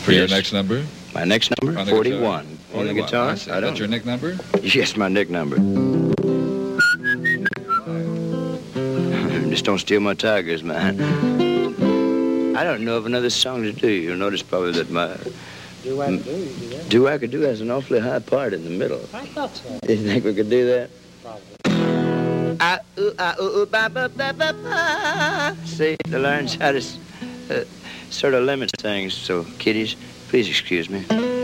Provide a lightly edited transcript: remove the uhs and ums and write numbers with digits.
For your next number? My next number? On the 41. guitar. On the guitar? I see. That's your nick number? Yes, my nick number. Just don't steal my tigers, man. I don't know of another song to do. You'll notice probably that my... Do-wacka-do has an awfully high part in the middle. I thought so. Do you think we could do that? Probably. Ba-ba. See, to learn how to sort of limit things. So, kiddies, please excuse me.